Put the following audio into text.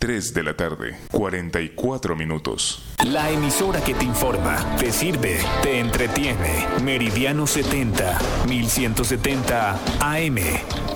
3 de la tarde, 44 minutos. La emisora que te informa, te sirve, te entretiene. Meridiano 70, 1170 AM.